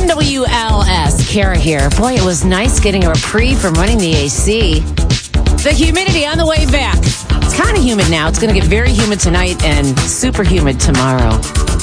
WLS, Kara here. Boy, it was nice getting a reprieve from running the AC. The humidity on the way back. It's kind of humid now. It's going to get very humid tonight and super humid tomorrow.